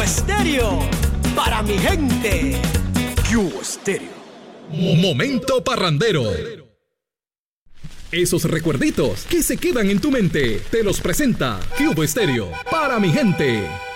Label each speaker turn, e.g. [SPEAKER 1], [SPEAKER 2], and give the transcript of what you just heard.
[SPEAKER 1] Estéreo, para mi gente. Cubo Estéreo.
[SPEAKER 2] Momento parrandero. Esos recuerditos que se quedan en tu mente, te los presenta Cubo Estéreo, para mi gente.